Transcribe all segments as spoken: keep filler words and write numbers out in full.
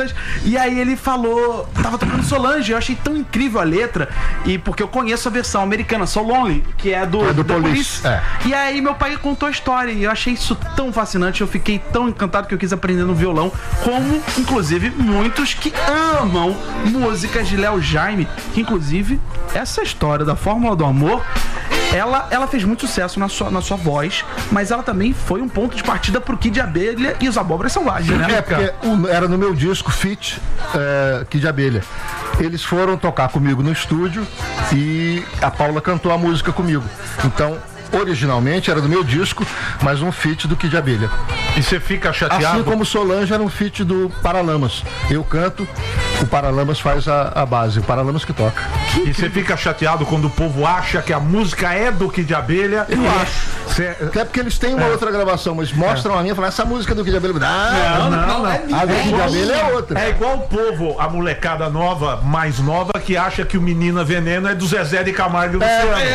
pistas. E aí ele falou, tava tocando Solange, eu achei tão incrível a letra. E porque eu conheço a versão americana, So Lonely, que é do, é do do Police. É. E aí meu pai contou a história e eu achei isso tão fascinante, eu fiquei tão encantado que eu quis aprender no violão, como inclusive muitos que amam músicas de Léo Jaime, que inclusive essa história da Fórmula do Amor, ela, ela fez muito sucesso na sua, na sua voz, mas ela também foi um ponto de partida pro Kid Abelha e os Abóboras Selvagens, né? É, porque o, era no meu disco Fit, é, Kid Abelha. Eles foram tocar comigo no estúdio e a Paula cantou a música comigo. Então, originalmente era do meu disco, mas um feat do Kid Abelha. E você fica chateado? Assim como Solange era um feat do Paralamas. Eu canto, o Paralamas faz a, a base, o Paralamas que toca. Que e você fica chateado quando o povo acha que a música é do Kid Abelha? Eu acho. Cê... É porque eles têm uma é. outra gravação, mas mostram é. a minha e falam, essa música é do Kid Abelha. Ah, não, não, não. não. É a do é Kid Abelha é outra. É igual o povo, a molecada nova, mais nova, que acha que o Menina Veneno é do Zezé de Camargo e Luciano. É.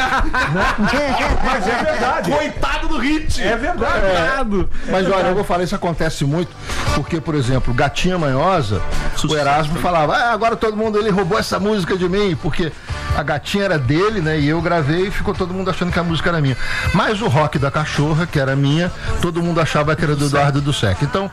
Né? Mas é verdade. Coitado do hit. É verdade. É. Mas olha, eu vou falar, isso acontece muito, porque, por exemplo, Gatinha Manhosa, Sucesso. o Erasmo falava, ah, agora todo mundo, ele roubou essa música de mim, porque a gatinha era dele, né, e eu gravei e ficou todo mundo achando que a música era minha. Mas o Rock da Cachorra, que era minha, todo mundo achava que era do Eduardo do Sec. Então,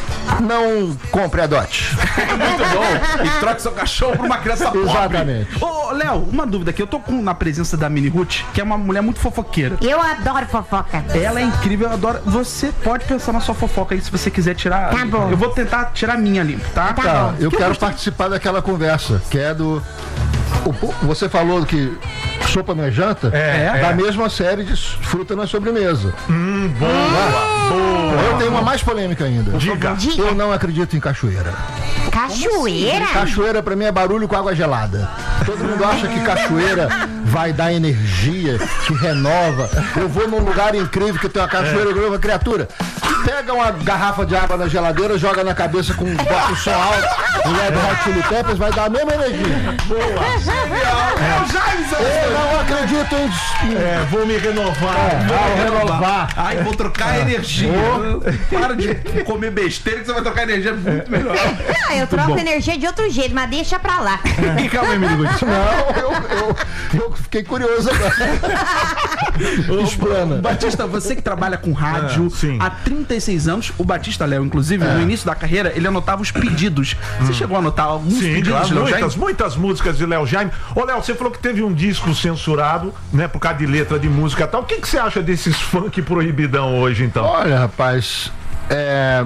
não compre a dote. Muito bom. E troque seu cachorro por uma criança pobre. Exatamente. Ô, Léo, uma dúvida aqui. Eu tô com, na presença da Mini Ruth, que é uma mulher muito fofoqueira. Eu adoro fofoca. Ela é incrível, eu adoro. Você pode pensar na sua fofoca aí, se você quiser tirar. Tá bom. Eu vou tentar tirar a minha limpo, tá? Tá, Tá, bom. eu Que eu quero gostei- participar daquela conversa, que é do... o- Você falou que sopa não é janta? É, Da é. mesma série de fruta na sobremesa. Hum, boa, boa. Eu tenho uma mais polêmica ainda. Diga. Diga. Eu não acredito em cachoeira. Cachoeira? Cachoeira pra mim é barulho com água gelada. Todo mundo acha que cachoeira vai dar energia, que renova. Eu vou num lugar incrível que tem uma cachoeira, eu uma criatura. Pega uma garrafa de água na geladeira, joga na cabeça com bota o som alto, o Red Hot Chili Peppers, vai dar a mesma energia. Eu não acredito em... É, vou me renovar. É, vou renovar. Ai, vou trocar É. energia. Para de comer besteira que você vai trocar energia muito melhor. Não, eu troco energia de outro jeito, mas deixa pra lá. Calma aí, menino. Não, eu, eu, eu fiquei curioso agora. Explana. Batista, você que trabalha com rádio É, sim. há trinta e seis anos, o Batista Léo, inclusive, no início da carreira, ele anotava os pedidos. Você chegou a anotar alguns Sim, pedidos claro, de Léo muitas, Jaime? muitas músicas de Léo Jaime. Ô, Léo, você falou que teve um disco censurado, né, por causa de letra de música e tal. O que, que você acha desses funk proibidão hoje, então? Olha, rapaz, é...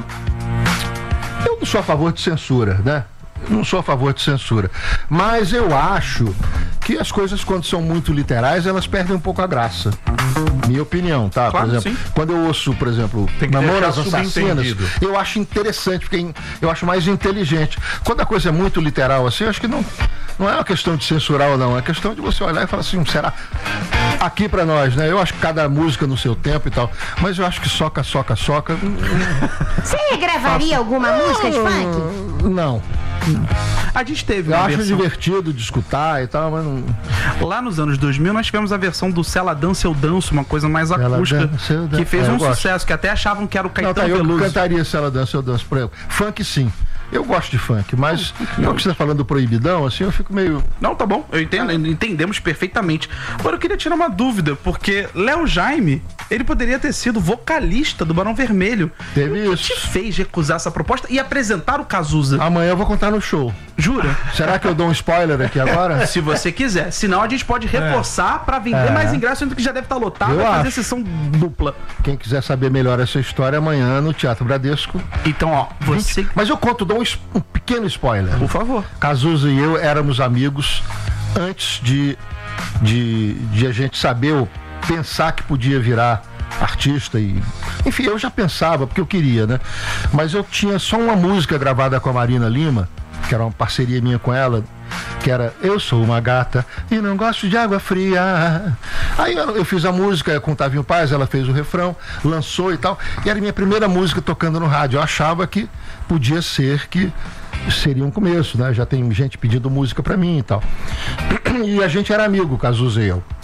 eu não sou a favor de censura, né? Eu não sou a favor de censura. Mas eu acho que as coisas, quando são muito literais, elas perdem um pouco a graça. Minha opinião, tá? Claro, por exemplo, sim. quando eu ouço, por exemplo, Tem que Mamonas deixar Assassinas, subentendido. eu acho interessante, porque eu acho mais inteligente. Quando a coisa é muito literal assim, eu acho que não, não é uma questão de censurar ou não, é questão de você olhar e falar assim, será aqui pra nós, né? Eu acho que cada música no seu tempo e tal, mas eu acho que soca, soca, soca. Você regravaria alguma música de funk? Não. A gente teve Eu uma acho versão. divertido de escutar e tal, mas não. Lá nos anos dois mil, nós tivemos a versão do Se Ela Dança, Eu Danço, uma coisa mais Ela acústica, Dança, Eu Danço. que fez É, eu um gosto. sucesso, que até achavam que era o Não, Caetano tá, eu Veloso. cantaria Se Ela Dança, Eu Danço, por exemplo. Funk, sim. Eu gosto de funk, mas é o que você tá falando do proibidão, assim, eu fico meio... Não, tá bom, eu entendo, entendemos perfeitamente. Agora eu queria tirar uma dúvida, porque Léo Jaime, ele poderia ter sido vocalista do Barão Vermelho. Teve O isso. que te fez recusar essa proposta e apresentar o Cazuza? Amanhã eu vou contar no show. Jura? Será que eu dou um spoiler aqui agora? Se você quiser. Senão a gente pode reforçar pra vender É. mais ingressos, sendo que já deve estar lotado, Eu vai fazer acho. sessão dupla. Quem quiser saber melhor essa história, amanhã no Teatro Bradesco. Então, ó, você... Mas eu conto, dou um, es- um pequeno spoiler. Por favor. Cazuza e eu éramos amigos antes de, de, de a gente saber ou pensar que podia virar artista e... Enfim, eu já pensava, porque eu queria, né? Mas eu tinha só uma música gravada com a Marina Lima, que era uma parceria minha com ela, que era Eu Sou Uma Gata e Não Gosto de Água Fria. Aí eu, eu fiz a música com o Tavinho Paz, ela fez o refrão, lançou e tal, e era a minha primeira música tocando no rádio. Eu achava que podia ser que seria um começo, né? Já tem gente pedindo música pra mim e tal. E a gente era amigo, Cazuza e eu.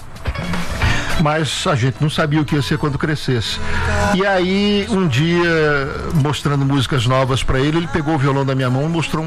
Mas a gente não sabia o que ia ser quando crescesse. E aí, um dia, mostrando músicas novas pra ele, ele pegou o violão da minha mão e mostrou um